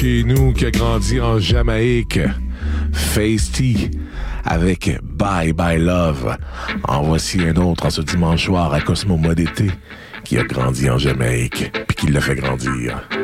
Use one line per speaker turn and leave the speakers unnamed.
Chez nous, qui a grandi en Jamaïque, Feisty, avec Bye Bye Love. En voici un autre en ce dimanche soir à Cosmo Modété, qui a grandi en Jamaïque, puis qui l'a fait grandir.